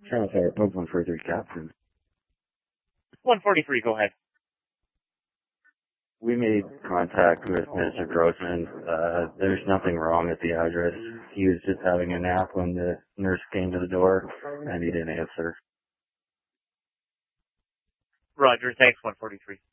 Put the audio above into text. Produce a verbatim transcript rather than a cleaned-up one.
Channel Fire Pub one forty-three Captain. one forty-three, go ahead. We made contact with Mister Grossman. Uh, there's nothing wrong at the address. He was just having a nap when the nurse came to the door, and he didn't answer. Roger, thanks, one forty-three.